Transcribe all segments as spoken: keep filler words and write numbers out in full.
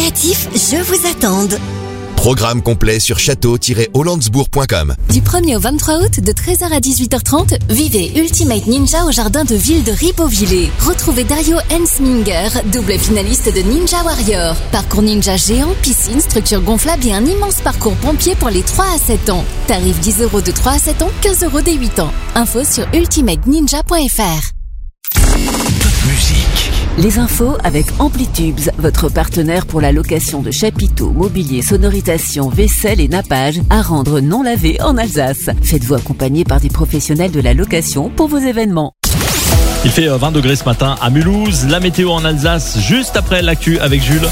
créatifs, je vous attends. Programme complet sur château tiret hollandsbourg point com. Du premier au vingt-trois août, de treize heures à dix-huit heures trente, vivez Ultimate Ninja au jardin de ville de Ribeauvillé. Retrouvez Dario Hensminger, double finaliste de Ninja Warrior. Parcours ninja géant, piscine, structure gonflable et un immense parcours pompier pour les trois à sept ans. Tarif dix euros de trois à sept ans, quinze euros des huit ans. Info sur ultimate ninja point f r. Top musique. Les infos avec Amplitubes, votre partenaire pour la location de chapiteaux, mobilier, sonorisation, vaisselle et nappage à rendre non lavé en Alsace. Faites-vous accompagner par des professionnels de la location pour vos événements. Il fait vingt degrés ce matin à Mulhouse. La météo en Alsace, juste après l'actu avec Jules.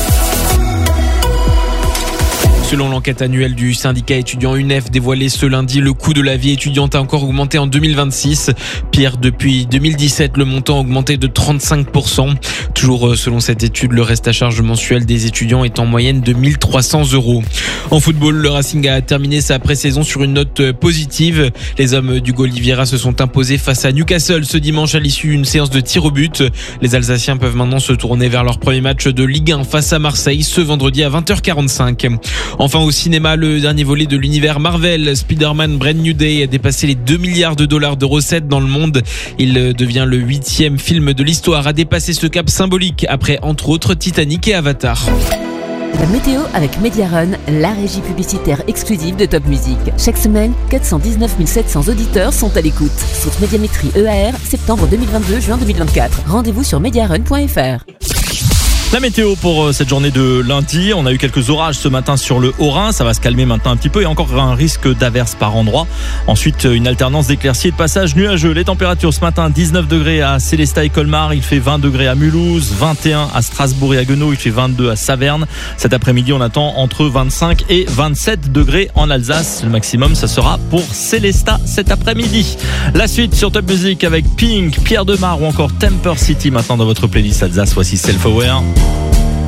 Selon l'enquête annuelle du syndicat étudiant U N E F dévoilée ce lundi, le coût de la vie étudiante a encore augmenté en deux mille vingt-six. Pire, depuis deux mille dix-sept, le montant a augmenté de trente-cinq pour cent. Toujours selon cette étude, le reste à charge mensuel des étudiants est en moyenne de mille trois cents euros. En football, le Racing a terminé sa pré-saison sur une note positive. Les hommes d'Hugo Oliveira se sont imposés face à Newcastle ce dimanche à l'issue d'une séance de tir au but. Les Alsaciens peuvent maintenant se tourner vers leur premier match de Ligue un face à Marseille ce vendredi à vingt heures quarante-cinq. Enfin au cinéma, le dernier volet de l'univers Marvel, Spider-Man Brand New Day, a dépassé les deux milliards de dollars de recettes dans le monde. Il devient le huitième film de l'histoire à dépasser ce cap symbolique après entre autres Titanic et Avatar. La météo avec Mediarun, la régie publicitaire exclusive de Top Music. Chaque semaine, quatre cent dix-neuf mille sept cents auditeurs sont à l'écoute. Source Médiamétrie E A R, septembre deux mille vingt-deux, juin deux mille vingt-quatre. Rendez-vous sur mediarun point f r. La météo pour cette journée de lundi, on a eu quelques orages ce matin sur le Haut-Rhin, ça va se calmer maintenant un petit peu et encore un risque d'averse par endroit. Ensuite, une alternance d'éclaircies et de passages nuageux. Les températures ce matin, dix-neuf degrés à Célestat et Colmar, il fait vingt degrés à Mulhouse, vingt et un à Strasbourg et à Haguenau, il fait vingt-deux à Saverne. Cet après-midi, on attend entre vingt-cinq et vingt-sept degrés en Alsace. Le maximum, ça sera pour Célestat cet après-midi. La suite sur Top Music avec Pink, Pierre Demar ou encore Temper City maintenant dans votre playlist Alsace. Voici Self Aware.